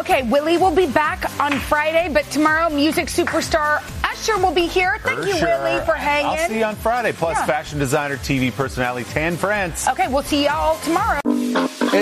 Okay, Willie will be back on Friday, but tomorrow music superstar Usher will be here. Thank you, Willie, for hanging. I'll see you on Friday. Plus, fashion designer, TV personality Tan France. Okay, we'll see y'all tomorrow.